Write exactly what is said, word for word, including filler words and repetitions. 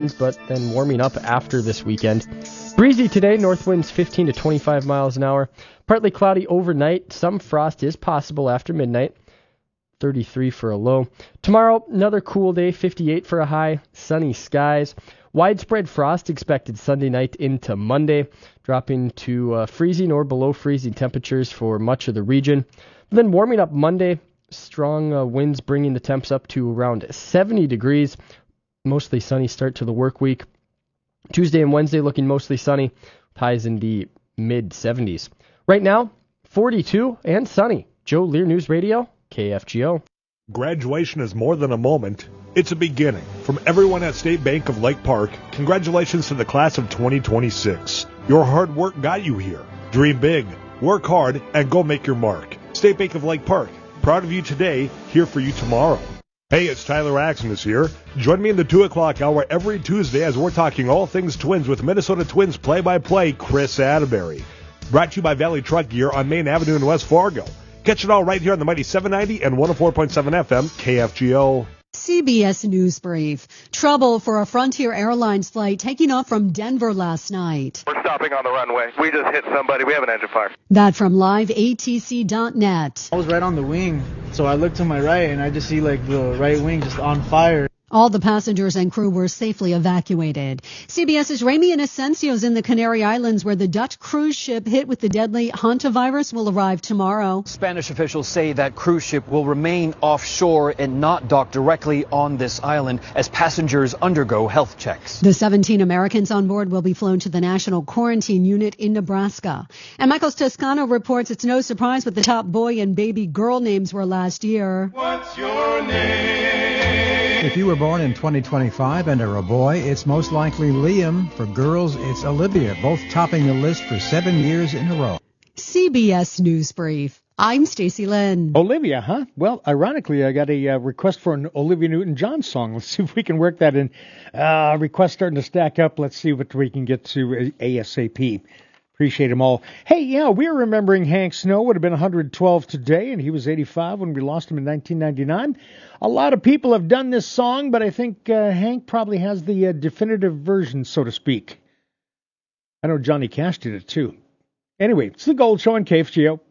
but then warming up after this weekend. Breezy today, north winds fifteen to twenty-five miles an hour. Partly cloudy overnight. Some frost is possible after midnight. thirty-three for a low. Tomorrow, another cool day, fifty-eight for a high. Sunny skies. Widespread frost expected Sunday night into Monday, dropping to uh, freezing or below freezing temperatures for much of the region. Then warming up Monday, strong uh, winds bringing the temps up to around seventy degrees. Mostly sunny start to the work week. Tuesday and Wednesday looking mostly sunny, highs in the mid seventies. Right now, forty-two and sunny. Joe Lear News Radio, K F G O. Graduation is more than a moment. It's a beginning. From everyone at State Bank of Lake Park, congratulations to the class of twenty twenty-six. Your hard work got you here. Dream big, work hard, and go make your mark. State Bank of Lake Park, proud of you today, here for you tomorrow. Hey, it's Tyler Axness here. Join me in the two o'clock hour every Tuesday as we're talking all things Twins with Minnesota Twins play-by-play Chris Atterbury. Brought to you by Valley Truck Gear on Main Avenue in West Fargo. Catch it all right here on the mighty seven ninety and one oh four point seven F M K F G O. C B S News Brief. Trouble for a Frontier Airlines flight taking off from Denver last night. We're stopping on the runway. We just hit somebody. We have an engine fire. That from live A T C dot net. I was right on the wing, so I looked to my right and I just see like the right wing just on fire. All the passengers and crew were safely evacuated. CBS's Ramy Inocencio's in the Canary Islands, where the Dutch cruise ship hit with the deadly hantavirus will arrive tomorrow. Spanish officials say that cruise ship will remain offshore and not dock directly on this island as passengers undergo health checks. The seventeen Americans on board will be flown to the National Quarantine Unit in Nebraska. And Michael Toscano reports it's no surprise what the top boy and baby girl names were last year. What's your name? If you were born in twenty twenty-five and are a boy, it's most likely Liam. For girls, it's Olivia, both topping the list for seven years in a row. C B S News Brief. I'm Stacey Lynn. Olivia, huh? Well, ironically, I got a uh, request for an Olivia Newton-John song. Let's see if we can work that in. Uh, requests starting to stack up. Let's see what we can get to ASAP. Appreciate them all. Hey, yeah, we're remembering Hank Snow. Would have been one hundred twelve today, and he was eighty-five when we lost him in nineteen ninety-nine. A lot of people have done this song, but I think uh, Hank probably has the uh, definitive version, so to speak. I know Johnny Cash did it, too. Anyway, it's the Gold Show on K F G O.